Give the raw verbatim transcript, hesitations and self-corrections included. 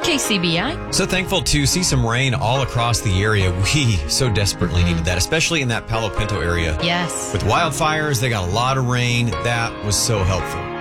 K C B I. So thankful to see some rain all across the area. We so desperately needed that, especially in that Palo Pinto area. Yes. With wildfires, they got a lot of rain. That was so helpful.